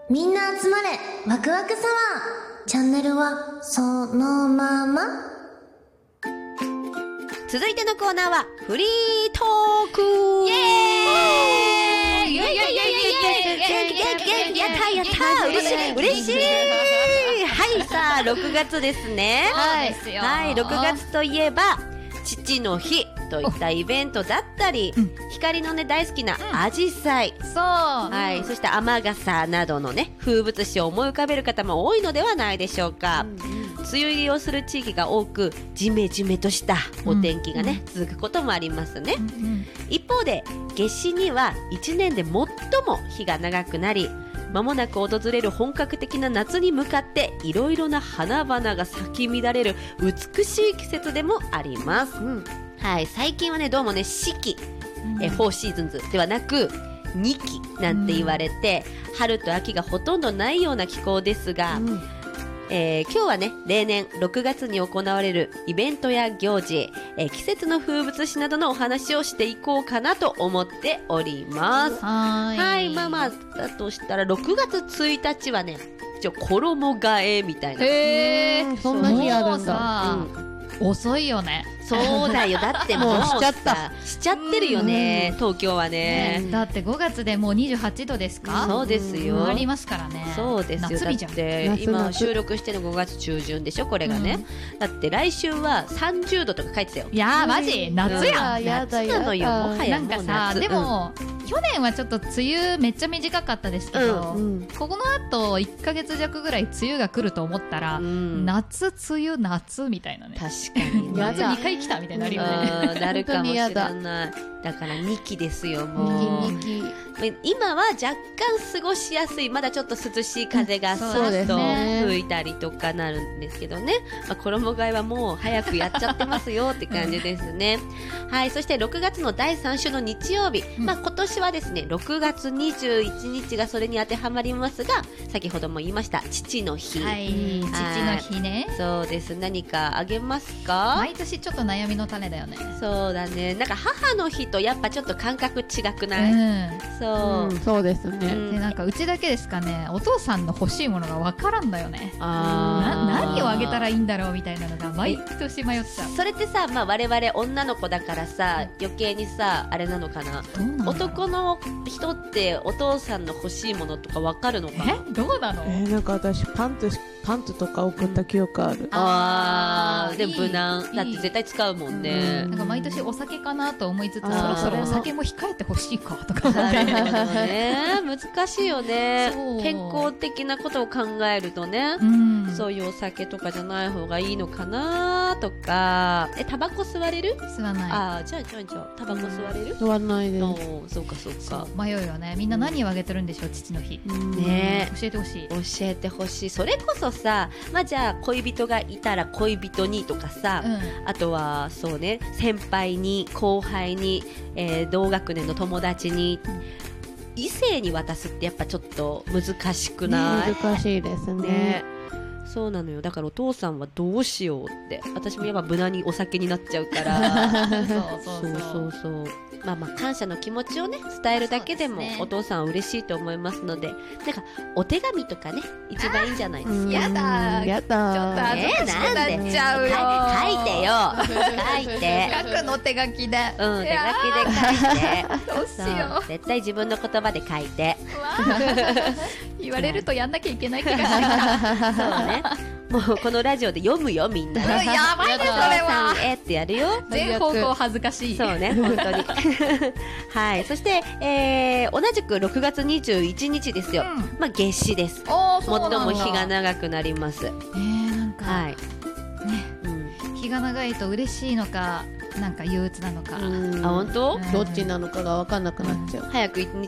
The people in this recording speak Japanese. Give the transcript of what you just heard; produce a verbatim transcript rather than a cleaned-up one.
みんな集まれワクワクサワー。チャンネルはそのまま。 続いてのコーナーはフリートーク。 イエーイイエーイイエーイイエーイイエーイイエーイやったやった嬉しい嬉しいはいさあろくがつですね。 はいですよ。 はいろくがつといえば父の日といったイベントだったり、うん、光のね大好きなアジサイ、 そう、 はい、そして雨傘などのね風物詩を思い浮かべる方も多いのではないでしょうか。うんうん、梅雨入りをする地域が多くジメジメとしたお天気がね、うん、続くこともありますね。うんうん、一方で夏至にはいちねんで最も日が長くなり、間もなく訪れる本格的な夏に向かっていろいろな花々が咲き乱れる美しい季節でもあります。うん、はい、最近はねどうもね四季、うん、えフォーシーズンズではなくにきなんて言われて、うん、春と秋がほとんどないような気候ですが、うん、えー、今日はね例年ろくがつに行われるイベントや行事、えー、季節の風物詩などのお話をしていこうかなと思っております。 はい、 はい、まあまあだとしたらろくがつついたちはね一応衣替えみたいな。 へー、 そんな日あるんだ。 うん、遅いよね。 そうだよ。だってもうしちゃったしちゃってるよね、東京はね。 ね、だってごがつでもうにじゅうはちどですか。 そうですよ。 ありますからね。 そうですよ。 夏日じゃん。 だって今収録してるごがつちゅうじゅんでしょこれがね。うん、だって来週はさんじゅうどとか書いてたよ。 いやーマジ夏やん。 夏なのよ。もはやもう夏。 なんかさでも、うん、去年はちょっと梅雨めっちゃ短かったですけど、うんうん、ここの後いっかげつじゃくぐらい梅雨が来ると思ったら、うん、夏梅雨夏みたいなね。 確かに、ね、 夏にかい来たみたいになるよね。 なるかもしれない。だからにきですよもう。にき今は若干過ごしやすい、まだちょっと涼しい風がさっと吹いたりとかなるんですけどね、まあ、衣替えはもう早くやっちゃってますよって感じですね。はい、そしてろくがつのだいさん週の日曜日、うん、まあ、今年はですねろくがつにじゅういちにちがそれに当てはまりますが、先ほども言いました父の日。 はい、父の日ね。 そうです。何かあげますか。 毎年ちょっと悩みの種だよね。 そうだね。なんか母の日とやっぱちょっと感覚違くない？うん、そう、 うん、そうですね。 うん、でなんかうちだけですかね、お父さんの欲しいものがわからんだよね。あな何をあげたらいいんだろうみたいなのが毎年迷っちゃう。 それってさ、まあ、我々女の子だからさ余計にさあれなのかな。男の人ってお父さんの欲しいものとかわかるのかな。 えどうなの。 えー、なんか私パンツパンツとか送った記憶ある。 あーで無難だって絶対使うもんね。 なんか毎年お酒かなと思いつつ、そろそろお酒も控えてほしいかとか思って。 ね、難しいよね。健康的なことを考えるとね、うん、そういうお酒とかじゃない方がいいのかなとか。えタバコ吸われる？ 吸わない。 あじゃあじゃあじゃあタバコ吸われる？ 吸わないです。 おそうかそうか。 そう迷うよね。みんな何をあげてるんでしょう父の日。 ね教えてほしい。 教えてほしい。それこそさ、まあ、じゃあ恋人がいたら恋人にとかさ、うん、あとはそうね先輩に後輩に、えー、同学年の友達に、うん、異性に渡すってやっぱちょっと難しくない？ ね、難しいですね。 ねそうなのよ。だからお父さんはどうしようって。私もやっぱ無難にお酒になっちゃうからそうそうそうそうそうまあまあ感謝の気持ちをね伝えるだけでもで、ね、お父さんは嬉しいと思いますので、なんかお手紙とかね一番いいんじゃないですか。 やだやだちょっと恥ずかしくなっちゃうよ。 書いてよ書いて書くの手書きで、 うん、手書きで書いてどうしよう。 絶対自分の言葉で書いて言われるとやんなきゃいけない気がしてきた。 そうねもうこのラジオで読むよみんな。 やばいねそれは。 えってやるよ。 全方向恥ずかしい。 そうね本当にはい。そして、えー、同じくろくがつにじゅういちにちですよ、うん、まあ夏至です。 お最も日が長くなります。えー、なんか、 はいねうん、日が長いと嬉しいのかなんか憂鬱なのか。 あ本当、 うん、どっちなのかが分かんなくなっちゃう。 早く一